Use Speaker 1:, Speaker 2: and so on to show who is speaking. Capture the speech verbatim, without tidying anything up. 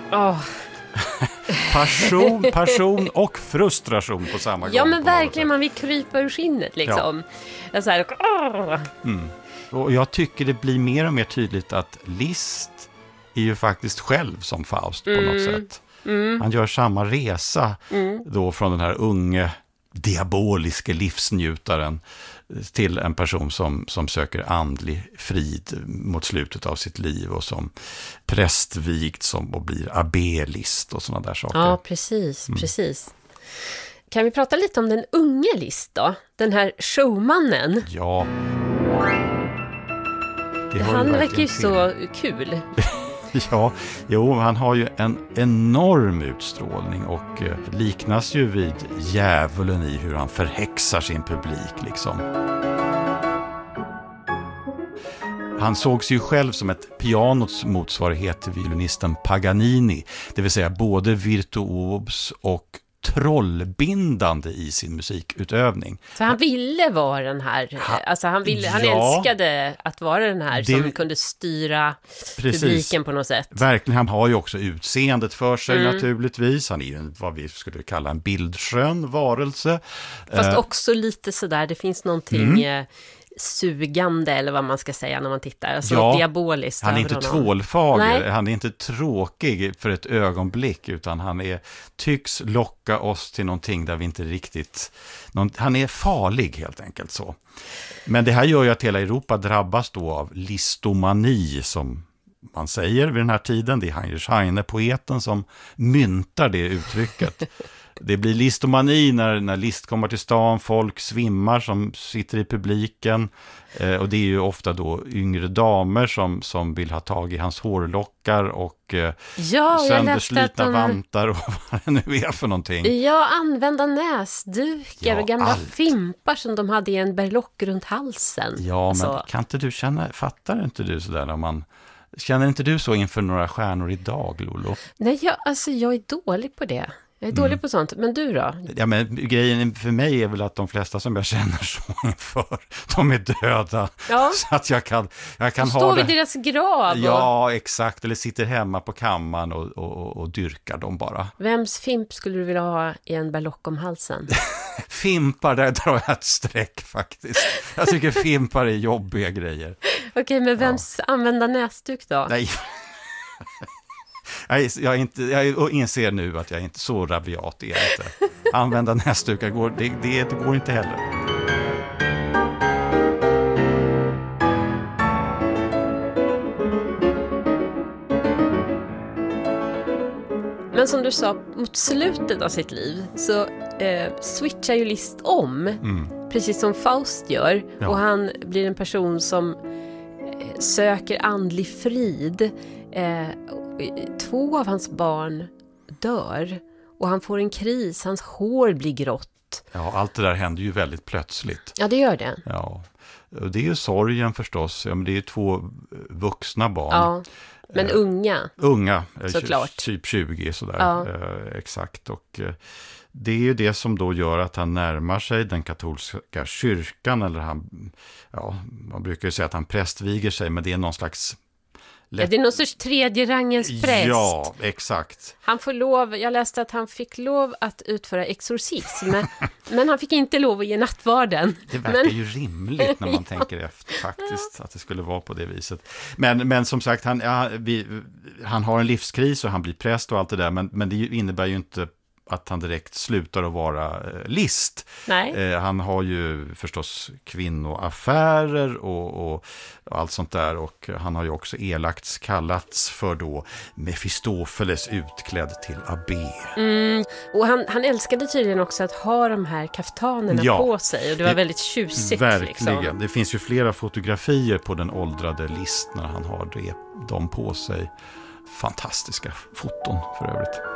Speaker 1: Oh.
Speaker 2: Passion, passion och frustration på samma gång.
Speaker 1: Ja, men verkligen, man vill krypa ur skinnet liksom. Ja. Så här, oh.
Speaker 2: mm. Och jag tycker det blir mer och mer tydligt att Liszt är ju faktiskt själv som Faust på mm. något sätt. Mm. Han gör samma resa mm. då från den här unge diaboliske livsnjutaren till en person som, som söker andlig frid mot slutet av sitt liv och som prästvigt som och blir abbelist och sådana där saker.
Speaker 1: Ja, precis, mm. precis. Kan vi prata lite om den unge Liszt då? Den här showmannen.
Speaker 2: Ja. Det
Speaker 1: Han verkar ju så kul.
Speaker 2: Ja, jo, han har ju en enorm utstrålning och eh, liknas ju vid djävulen i hur han förhäxar sin publik liksom. Han sågs ju själv som ett pianots motsvarighet till violinisten Paganini, det vill säga både virtuos och trollbindande i sin musikutövning.
Speaker 1: Så han ville vara den här, han, alltså han, ville, han
Speaker 2: ja,
Speaker 1: älskade att vara den här det, som kunde styra precis, publiken på något sätt.
Speaker 2: Verkligen, han har ju också utseendet för sig mm. naturligtvis. Han är ju en, vad vi skulle kalla en bildskön varelse.
Speaker 1: Fast uh, också lite sådär, det finns någonting... Mm. sugande eller vad man ska säga när man tittar. Alltså
Speaker 2: ja,
Speaker 1: diaboliskt.
Speaker 2: Han är inte tvålfager, Nej. han är inte tråkig för ett ögonblick utan han är, tycks locka oss till någonting där vi inte riktigt... Någon, han är farlig helt enkelt så. Men det här gör ju att hela Europa drabbas då av listomani som man säger vid den här tiden. Det är Heinrich Heine, poeten, som myntar det uttrycket. Det blir listomani när, när Liszt kommer till stan, folk svimmar som sitter i publiken eh, och det är ju ofta då yngre damer som, som vill ha tag i hans hårlockar och eh,
Speaker 1: ja,
Speaker 2: sönderslitna
Speaker 1: de...
Speaker 2: vantar och vad det nu är för någonting.
Speaker 1: Ja, använda näsdukar
Speaker 2: ja,
Speaker 1: och gamla
Speaker 2: allt.
Speaker 1: fimpar som de hade i en berlock runt halsen.
Speaker 2: Ja,
Speaker 1: alltså.
Speaker 2: Men kan inte du känna, fattar inte du sådär när man... Känner inte du så inför några stjärnor idag, Lolo?
Speaker 1: Nej, jag, alltså jag är dålig på det. Jag är dålig mm. på sånt, men du då?
Speaker 2: Ja, men grejen för mig är väl att de flesta som jag känner så inför, de är döda. Ja. Så att jag kan, jag kan ha
Speaker 1: står
Speaker 2: det.
Speaker 1: vid deras grav. Och...
Speaker 2: Ja, exakt. Eller sitter hemma på kammaren och, och, och dyrkar dem bara.
Speaker 1: Vems fimp skulle du vilja ha i en berlock om halsen?
Speaker 2: Fimpar, där drar jag ett streck faktiskt. Jag tycker fimpar är jobbiga grejer.
Speaker 1: Okej, okay, men vems ja. använda näsduk då?
Speaker 2: Nej. Jag, jag, inte, jag inser nu att jag är inte så rabiat är inte. Använda näsdukar går, det, det, det går inte heller.
Speaker 1: Men som du sa, mot slutet av sitt liv så eh, switchar ju Liszt om. Mm. Precis som Faust gör. Ja. Och han blir en person som eh, söker andlig frid. Eh, Två av hans barn dör och han får en kris, hans hår blir grått.
Speaker 2: Ja, allt det där händer ju väldigt plötsligt.
Speaker 1: Ja, det gör det.
Speaker 2: Ja, det är ju sorgen förstås. Ja, men det är ju två vuxna barn.
Speaker 1: Ja, men eh, unga.
Speaker 2: Unga,
Speaker 1: såklart.
Speaker 2: Typ tjugo sådär.
Speaker 1: Ja.
Speaker 2: Eh, exakt, och eh, det är ju det som då gör att han närmar sig den katolska kyrkan, eller han, ja, man brukar ju säga att han prästviger sig, men det är någon slags...
Speaker 1: Ja, det är någon sorts tredje rangens präst.
Speaker 2: Ja, exakt.
Speaker 1: Han får lov, jag läste att han fick lov att utföra exorcism, men han fick inte lov att ge nattvarden.
Speaker 2: Det verkar
Speaker 1: men...
Speaker 2: ju rimligt när man ja. tänker efter faktiskt, att det skulle vara på det viset. Men, men som sagt, han, ja, vi, han har en livskris och han blir präst och allt det där, men, men det innebär ju inte att han direkt slutar att vara eh, Liszt.
Speaker 1: Nej.
Speaker 2: Eh, han har ju förstås kvinnoaffärer och, och, och allt sånt där, och han har ju också elakt kallats för då Mefistofeles utklädd till abbé.
Speaker 1: Mm, och han, han älskade tydligen också att ha de här kaftanerna ja, på sig, och det var väldigt tjusigt.
Speaker 2: Verkligen.
Speaker 1: Liksom.
Speaker 2: Det finns ju flera fotografier på den åldrade Liszt när han har det, dem på sig. Fantastiska foton för övrigt.